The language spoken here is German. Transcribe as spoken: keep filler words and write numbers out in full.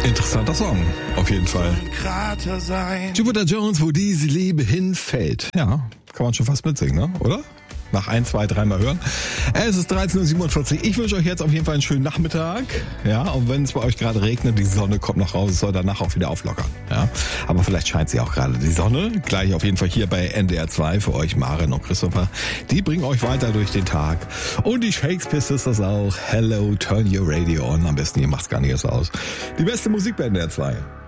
Interessanter Song, auf jeden Fall. Jupiter Jones, wo diese Liebe hinfällt. Ja, kann man schon fast mitsingen, ne? Oder? Nach ein, zwei, dreimal hören. Es ist dreizehn Uhr siebenundvierzig. Ich wünsche euch jetzt auf jeden Fall einen schönen Nachmittag. Ja, und wenn es bei euch gerade regnet, die Sonne kommt noch raus, es soll danach auch wieder auflockern. Ja, aber vielleicht scheint sie auch gerade, die Sonne. Gleich auf jeden Fall hier bei N D R zwei für euch, Maren und Christopher. Die bringen euch weiter durch den Tag. Und die Shakespeare Sisters auch. Hello, turn your radio on. Am besten, ihr macht's gar nicht erst aus. Die beste Musik bei N D R zwei.